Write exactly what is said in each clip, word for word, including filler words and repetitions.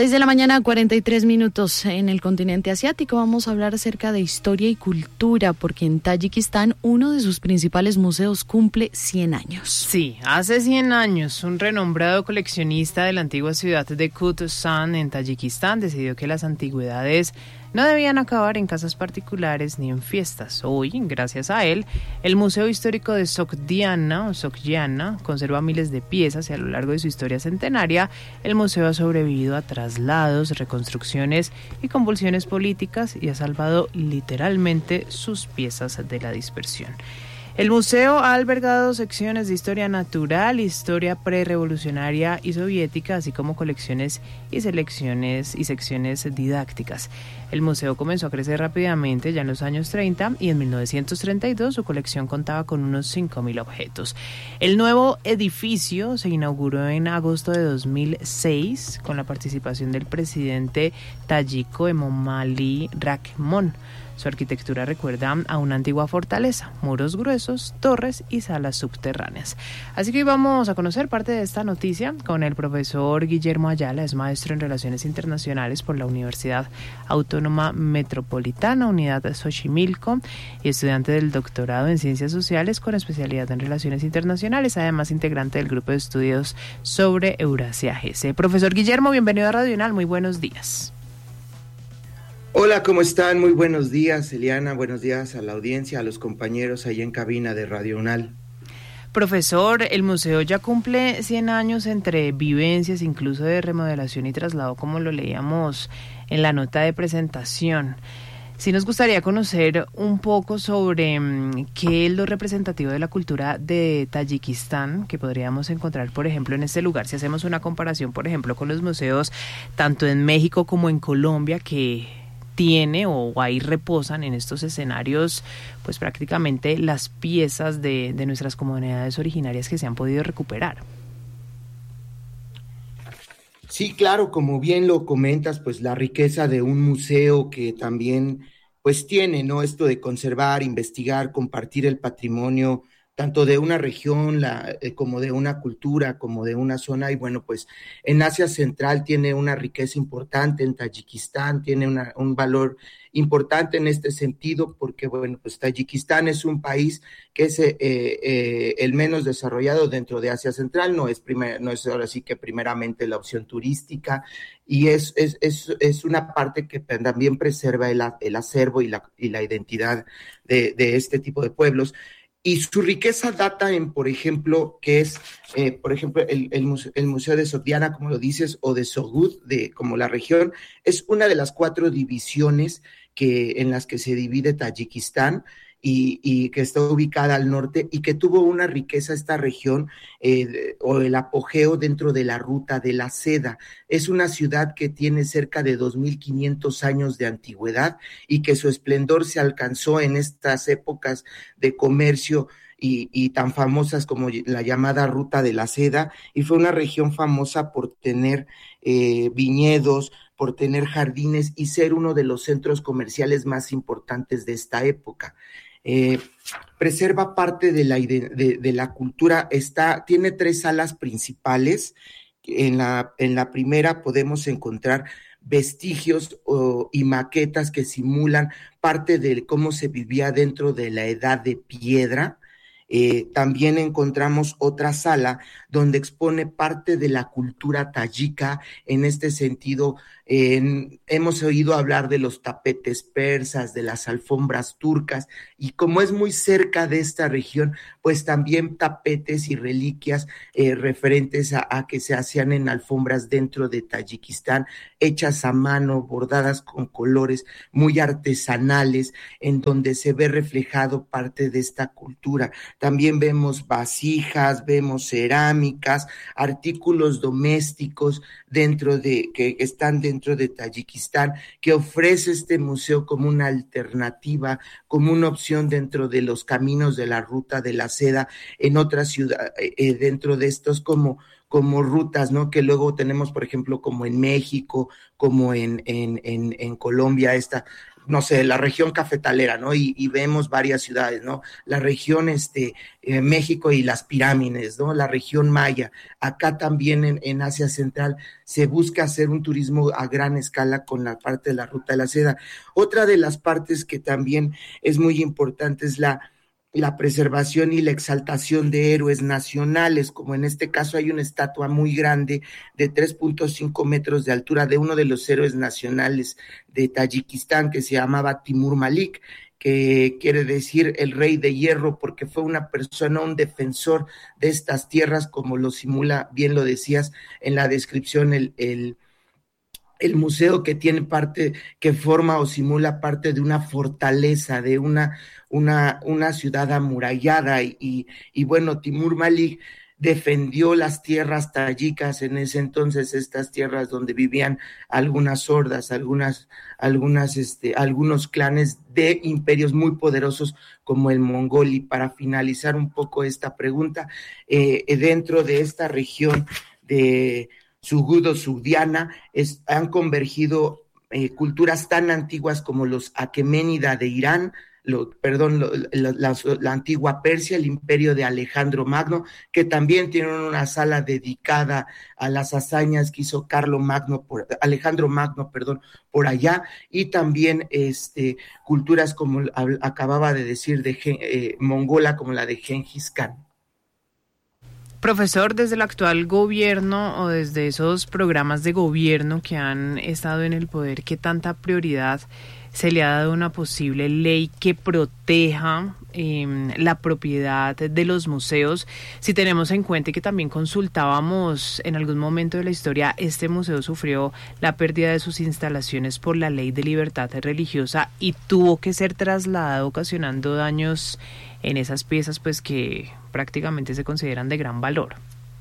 Seis de la mañana, cuarenta y tres minutos. En el continente asiático vamos a hablar acerca de historia y cultura, porque en Tayikistán uno de sus principales museos cumple cien años. Sí, hace cien años, un renombrado coleccionista de la antigua ciudad de Kutuzan en Tayikistán decidió que las antigüedades no debían acabar en casas particulares ni en fiestas. Hoy, gracias a él, el Museo Histórico de Sogdiana o Sogdiana conserva miles de piezas y a lo largo de su historia centenaria, el museo ha sobrevivido a traslados, reconstrucciones y convulsiones políticas y ha salvado literalmente sus piezas de la dispersión. El museo ha albergado secciones de historia natural, historia prerevolucionaria y soviética, así como colecciones y selecciones y secciones didácticas. El museo comenzó a crecer rápidamente ya en los años treinta y en mil novecientos treinta y dos su colección contaba con unos cinco mil objetos. El nuevo edificio se inauguró en agosto de dos mil seis con la participación del presidente tayiko Emomali Rahmon. Su arquitectura recuerda a una antigua fortaleza, muros gruesos, torres y salas subterráneas. Así que hoy vamos a conocer parte de esta noticia con el profesor Guillermo Ayala, es maestro en Relaciones Internacionales por la Universidad Autónoma Metropolitana, Unidad Xochimilco, y estudiante del doctorado en Ciencias Sociales con especialidad en Relaciones Internacionales, además integrante del Grupo de Estudios sobre Eurasia G C. Profesor Guillermo, bienvenido a Radio UNAL, muy buenos días. Hola, ¿cómo están? Muy buenos días, Eliana. Buenos días a la audiencia, a los compañeros ahí en cabina de Radio UNAL. Profesor, el museo ya cumple cien años entre vivencias, incluso de remodelación y traslado, como lo leíamos en la nota de presentación. Sí nos gustaría conocer un poco sobre um, qué es lo representativo de la cultura de Tayikistán, que podríamos encontrar, por ejemplo, en este lugar. Si hacemos una comparación, por ejemplo, con los museos tanto en México como en Colombia, que tiene o ahí reposan en estos escenarios pues prácticamente las piezas de, de nuestras comunidades originarias que se han podido recuperar. Sí, claro, como bien lo comentas, pues la riqueza de un museo que también pues tiene, ¿no? Esto de conservar, investigar, compartir el patrimonio tanto de una región la, eh, como de una cultura, como de una zona, y bueno, pues en Asia Central tiene una riqueza importante, en Tayikistán tiene una, un valor importante en este sentido, porque bueno, pues Tayikistán es un país que es eh, eh, el menos desarrollado dentro de Asia Central, no es, primer, no es ahora sí que primeramente la opción turística, y es, es, es, es una parte que también preserva el, el acervo y la, y la identidad de, de este tipo de pueblos. Y su riqueza data en, por ejemplo, que es, eh, por ejemplo, el, el, museo, el Museo de Sogdiana, como lo dices, o de Sogud, de, como la región, es una de las cuatro divisiones que, en las que se divide Tayikistán y, y que está ubicada al norte y que tuvo una riqueza esta región eh, o el apogeo dentro de la ruta de la seda. Es una ciudad que tiene cerca de dos mil quinientos años de antigüedad y que su esplendor se alcanzó en estas épocas de comercio y, y tan famosas como la llamada Ruta de la Seda, y fue una región famosa por tener eh, viñedos, por tener jardines y ser uno de los centros comerciales más importantes de esta época. Eh, preserva parte de la, de, de la cultura, está, tiene tres salas principales. En la, en la primera podemos encontrar vestigios oh, y maquetas que simulan parte de cómo se vivía dentro de la edad de piedra. Eh, también encontramos otra sala donde expone parte de la cultura tayika. En este sentido, eh, hemos oído hablar de los tapetes persas, de las alfombras turcas, y como es muy cerca de esta región, pues también tapetes y reliquias eh, referentes a, a que se hacían en alfombras dentro de Tayikistán, hechas a mano, bordadas con colores muy artesanales, en donde se ve reflejado parte de esta cultura. También vemos vasijas, vemos cerámicas, artículos domésticos dentro de, que están dentro de Tayikistán, que ofrece este museo como una alternativa, como una opción dentro de los caminos de la Ruta de la Seda en otras ciudades, eh, dentro de estos como como rutas, ¿no? Que luego tenemos, por ejemplo, como en México, como en, en, en, en Colombia, esta no sé, la región cafetalera, ¿no? Y, y vemos varias ciudades, ¿no? La región, este, eh, México y las pirámides, ¿no? La región maya. Acá también en, en Asia Central se busca hacer un turismo a gran escala con la parte de la Ruta de la Seda. Otra de las partes que también es muy importante es la la preservación y la exaltación de héroes nacionales, como en este caso hay una estatua muy grande de tres punto cinco metros de altura de uno de los héroes nacionales de Tayikistán que se llamaba Timur Malik, que quiere decir el rey de hierro, porque fue una persona, un defensor de estas tierras, como lo simula, bien lo decías en la descripción, el, el el museo que tiene parte, que forma o simula parte de una fortaleza, de una, una, una ciudad amurallada, y, y, y bueno, Timur Malik defendió las tierras tayicas en ese entonces, estas tierras donde vivían algunas hordas, algunas, algunas, este, algunos clanes de imperios muy poderosos como el mongol. Y para finalizar un poco esta pregunta, eh, dentro de esta región de Sugudo, Sugdiana, es, han convergido eh, culturas tan antiguas como los Aqueménida de Irán, lo, perdón, lo, la, la, la antigua Persia, el imperio de Alejandro Magno, que también tienen una sala dedicada a las hazañas que hizo Carlo Magno por, Alejandro Magno, perdón, por allá, y también este, culturas como acababa de decir de eh, mongola, como la de Gengis Khan. Profesor, desde el actual gobierno o desde esos programas de gobierno que han estado en el poder, ¿qué tanta prioridad se le ha dado a una posible ley que proteja eh, la propiedad de los museos? Si tenemos en cuenta que también consultábamos en algún momento de la historia, este museo sufrió la pérdida de sus instalaciones por la ley de libertad religiosa y tuvo que ser trasladado, ocasionando daños en esas piezas pues que prácticamente se consideran de gran valor.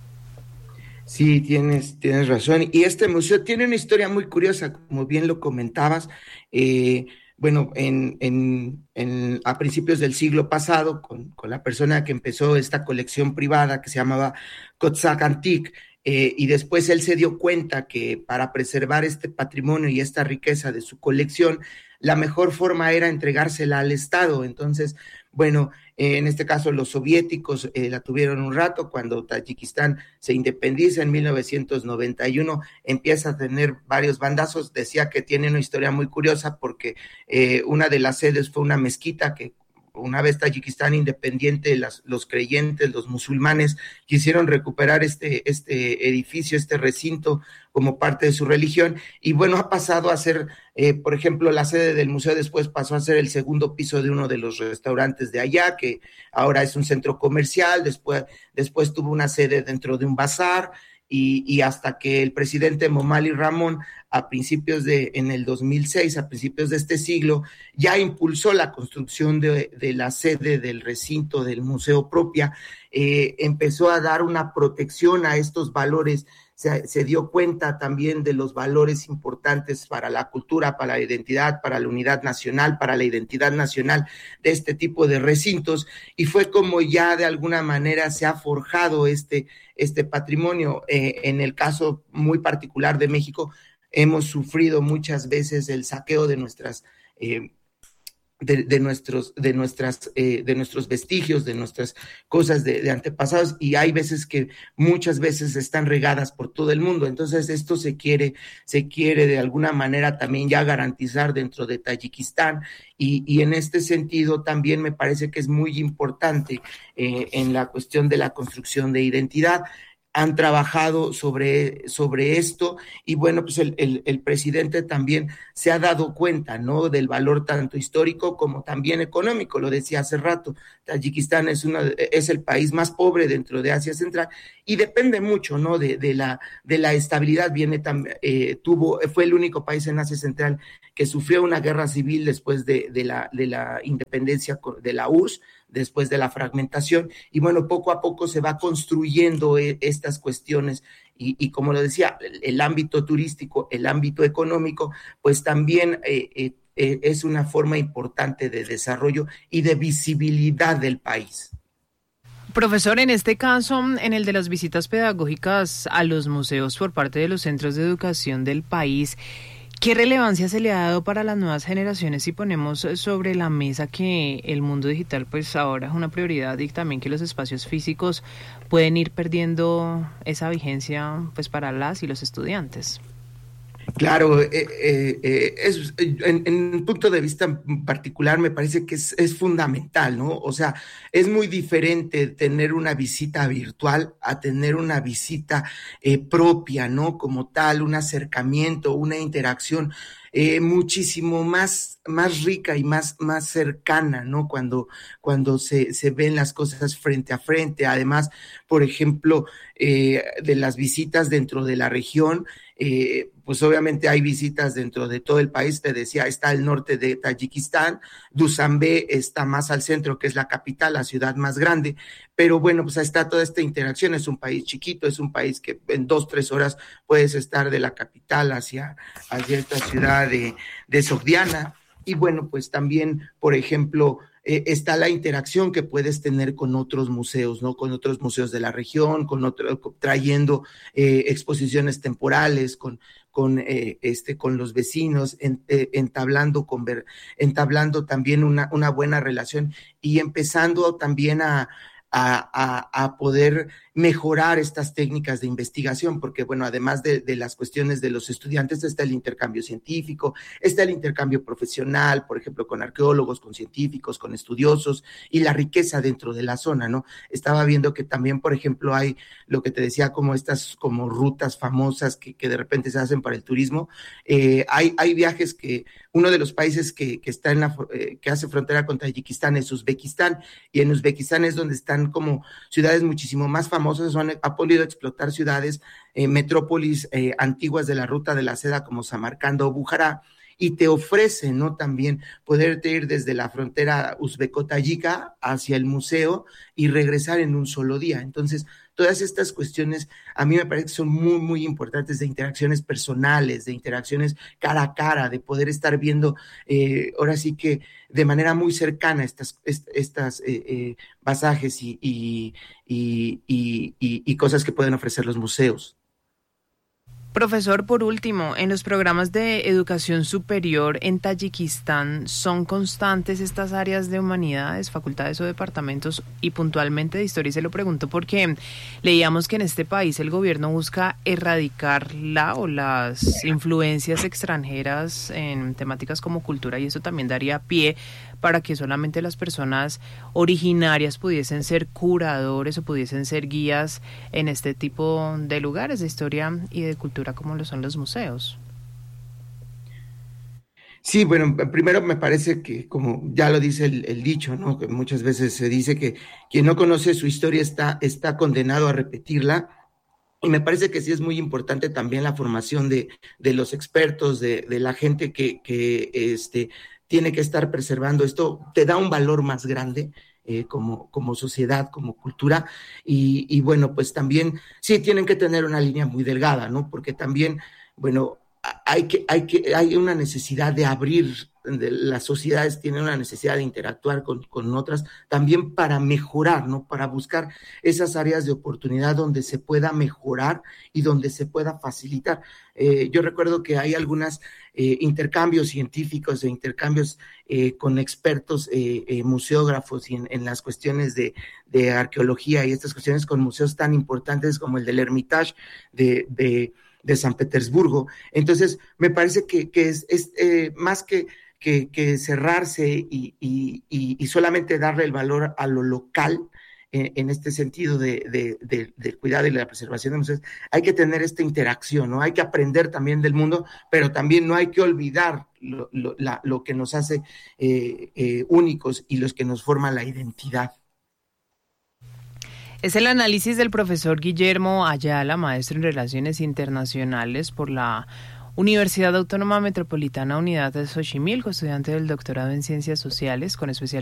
Sí, tienes, tienes razón. Y este museo tiene una historia muy curiosa, como bien lo comentabas. Eh, bueno, en, en, en, a principios del siglo pasado, con, con la persona que empezó esta colección privada que se llamaba Kotzak Antique, eh, y después él se dio cuenta que para preservar este patrimonio y esta riqueza de su colección, la mejor forma era entregársela al Estado. Entonces, bueno, eh, en este caso los soviéticos eh, la tuvieron un rato. Cuando Tayikistán se independiza en mil novecientos noventa y uno, empieza a tener varios bandazos. Decía que tiene una historia muy curiosa porque eh, una de las sedes fue una mezquita que una vez Tayikistán independiente, las, los creyentes, los musulmanes, quisieron recuperar este, este edificio, este recinto, como parte de su religión, y bueno, ha pasado a ser, eh, por ejemplo, la sede del museo después pasó a ser el segundo piso de uno de los restaurantes de allá, que ahora es un centro comercial. Después, después tuvo una sede dentro de un bazar, y, y hasta que el presidente Momali Ramón, a principios de, en el dos mil seis, a principios de este siglo, ya impulsó la construcción de, de la sede del recinto del museo propia, eh, empezó a dar una protección a estos valores. Se, se dio cuenta también de los valores importantes para la cultura, para la identidad, para la unidad nacional, para la identidad nacional de este tipo de recintos, y fue como ya de alguna manera se ha forjado este, este patrimonio. Eh, en el caso muy particular de México, hemos sufrido muchas veces el saqueo de nuestras eh, De, de nuestros, de nuestras, eh, de nuestros vestigios, de nuestras cosas de, de antepasados, y hay veces que muchas veces están regadas por todo el mundo. Entonces esto se quiere, se quiere de alguna manera también ya garantizar dentro de Tayikistán, y, y en este sentido también me parece que es muy importante eh, en la cuestión de la construcción de identidad. Han trabajado sobre, sobre esto, y bueno, pues el, el, el presidente también se ha dado cuenta, ¿no?, del valor tanto histórico como también económico. Lo decía hace rato, Tayikistán es, una, es el país más pobre dentro de Asia Central y depende mucho, ¿no?, de, de, la, de la estabilidad. Viene también, eh, tuvo, fue el único país en Asia Central que sufrió una guerra civil después de, de, la, de la independencia de la U R S S, después de la fragmentación, y bueno, poco a poco se va construyendo estas cuestiones, y, y como lo decía, el, el ámbito turístico, el ámbito económico, pues también eh, eh, eh, es una forma importante de desarrollo y de visibilidad del país. Profesor, en este caso, en el de las visitas pedagógicas a los museos por parte de los centros de educación del país, ¿Qué relevancia se le ha dado para las nuevas generaciones si ponemos sobre la mesa que el mundo digital pues ahora es una prioridad y también que los espacios físicos pueden ir perdiendo esa vigencia pues para las y los estudiantes? Claro, eh, eh, eh, es, en, en un punto de vista particular me parece que es, es fundamental, ¿no? O sea, es muy diferente tener una visita virtual a tener una visita eh, propia, ¿no? Como tal, un acercamiento, una interacción eh, muchísimo más, más rica y más, más cercana, ¿no? Cuando, cuando se, se ven las cosas frente a frente. Además, por ejemplo, eh, de las visitas dentro de la región, Eh, pues obviamente hay visitas dentro de todo el país. Te decía, está el norte de Tayikistán, Dushanbe está más al centro, que es la capital, la ciudad más grande, pero bueno, pues está toda esta interacción. Es un país chiquito, es un país que en dos, tres horas puedes estar de la capital hacia, hacia esta ciudad de, de Sogdiana. Y bueno, pues también, por ejemplo, eh, está la interacción que puedes tener con otros museos, ¿no? Con otros museos de la región, con otro, trayendo eh, exposiciones temporales, con, con, eh, este, con los vecinos, en, eh, entablando, con ver, entablando también una, una buena relación y empezando también a, a, a, a poder mejorar estas técnicas de investigación, porque bueno, además de, de las cuestiones de los estudiantes, está el intercambio científico, está el intercambio profesional, por ejemplo, con arqueólogos, con científicos, con estudiosos, y la riqueza dentro de la zona, ¿no? Estaba viendo que también, por ejemplo, hay lo que te decía, como estas como rutas famosas que, que de repente se hacen para el turismo. Eh, hay, hay viajes que, uno de los países que, que está en la, eh, que hace frontera con Tayikistán es Uzbekistán, y en Uzbekistán es donde están como ciudades muchísimo más famosas, han, ha podido explotar ciudades, eh, metrópolis eh, antiguas de la ruta de la seda como Samarcanda o Bujará, y te ofrece, ¿no? También poderte ir desde la frontera uzbeco-tayika hacia el museo y regresar en un solo día. Entonces, todas estas cuestiones a mí me parece que son muy, muy importantes, de interacciones personales, de interacciones cara a cara, de poder estar viendo, eh, ahora sí que de manera muy cercana estas, estas eh, eh, pasajes y, y, y, y, y, y cosas que pueden ofrecer los museos. Profesor, por último, en los programas de educación superior en Tayikistán, ¿son constantes estas áreas de humanidades, facultades o departamentos, y puntualmente de historia? Y se lo pregunto porque leíamos que en este país el gobierno busca erradicar la o las influencias extranjeras en temáticas como cultura, y eso también daría pie para que solamente las personas originarias pudiesen ser curadores o pudiesen ser guías en este tipo de lugares de historia y de cultura como lo son los museos. Sí, bueno, primero me parece que, como ya lo dice el, el dicho, ¿no? Que muchas veces se dice que quien no conoce su historia está, está condenado a repetirla. Y me parece que sí es muy importante también la formación de, de los expertos, de, de la gente que, que este, tiene que estar preservando esto. Te da un valor más grande eh, como, como sociedad, como cultura. Y, y bueno, pues también sí tienen que tener una línea muy delgada, ¿no? Porque también, bueno, hay que, hay que, hay una necesidad de abrir, de, las sociedades tienen una necesidad de interactuar con, con otras, también para mejorar, ¿no? Para buscar esas áreas de oportunidad donde se pueda mejorar y donde se pueda facilitar. Eh, yo recuerdo que hay algunos eh, intercambios científicos e intercambios eh, con expertos eh, eh, museógrafos y en, en las cuestiones de, de arqueología y estas cuestiones con museos tan importantes como el del Hermitage de, de de San Petersburgo. Entonces, me parece que, que es, es eh, más que, que, que cerrarse y, y, y, y solamente darle el valor a lo local, eh, en este sentido de, de, de, de cuidado y la preservación de museos, hay que tener esta interacción, ¿no? Hay que aprender también del mundo, pero también no hay que olvidar lo, lo, la, lo que nos hace eh, eh, únicos y los que nos forman la identidad. Es el análisis del profesor Guillermo Ayala, maestro en Relaciones Internacionales por la Universidad Autónoma Metropolitana Unidad de Xochimilco, estudiante del doctorado en Ciencias Sociales con especialidad